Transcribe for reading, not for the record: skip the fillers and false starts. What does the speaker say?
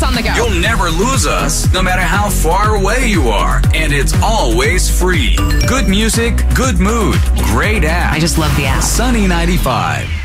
on the go. You'll never lose us, no matter how far away you are. And it's always free. Good music, good mood, great app. I just love the app. Sunny 95.